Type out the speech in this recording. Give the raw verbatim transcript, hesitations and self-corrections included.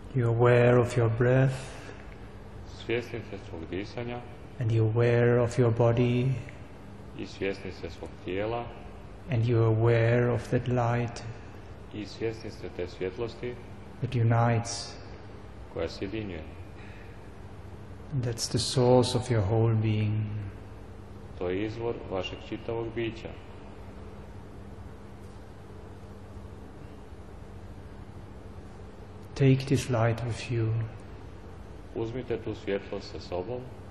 You're aware of your breath, svjesni ste svog disanja and you're aware of your body, i svjesni ste svog tijela and you're aware of that light i svjesni ste te svjetlosti that unites. koja sjedinjuje. And that's the source of your whole being. To je izvor vašeg čitavog bića. Take this light with you. Uzmite tu svjetlost sa sobom